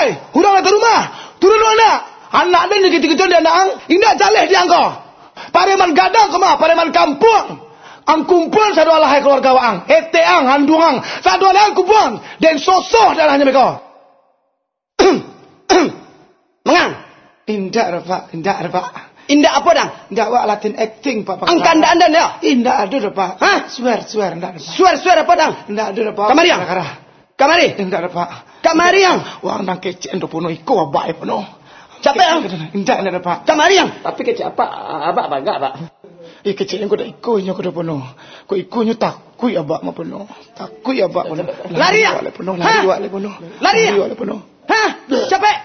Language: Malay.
Hei, hurang ke rumah. Turun anak. Anak dia ni ketika dia nak indak jaleh dia angko. Pareman gadang ke mah, pareman kampung. Ang kumpul satu alahai keluarga ang. Eteang, handungang. Satu alahai kumpul. Dan sosoh dalahnya mereka. Mengang. Indak Pak. Indak apa dang? Indak wak Latin acting Pak. Angkan anda ya? Indak ada Pak. Hah? Swear indak ada. Suara apa dang? Indak ada Pak. Kamari yang? Kamari? Indak ada Pak. Kamari yang? Wang nang kecek ndo pono iko abai pono. Capek yang? Indak ada Pak. Kamari yang? Tapi kecil apa? Abak bangga, Pak. Kecek yang kuda iko nya kuda pono. Ko iko nya takui abak ma pono. Takui abak pono. Lari ya? Lari wale pono. Lari ya? Lari wale pono. Hah? Capek?